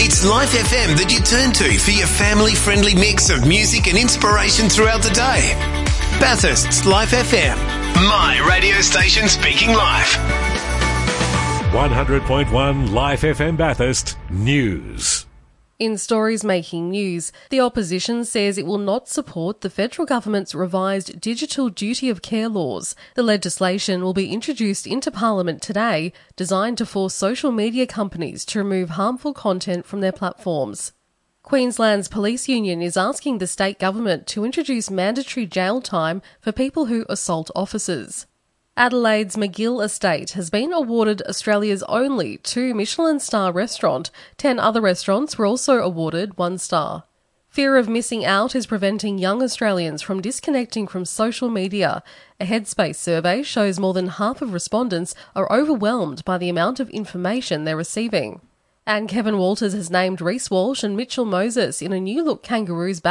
It's Life FM that you turn to for your family-friendly mix of music and inspiration throughout the day. Bathurst's Life FM. My radio station speaking life. 100.1 Life FM Bathurst News. In stories making news, the opposition says it will not support the federal government's revised digital duty of care laws. The legislation will be introduced into Parliament today, designed to force social media companies to remove harmful content from their platforms. Queensland's police union is asking the state government to introduce mandatory jail time for people who assault officers. Adelaide's McGill Estate has been awarded Australia's only 2 Michelin star restaurant. 10 other restaurants were also awarded 1 star. Fear of missing out is preventing young Australians from disconnecting from social media. A Headspace survey shows more than half of respondents are overwhelmed by the amount of information they're receiving. And Kevin Walters has named Reece Walsh and Mitchell Moses in a new look Kangaroos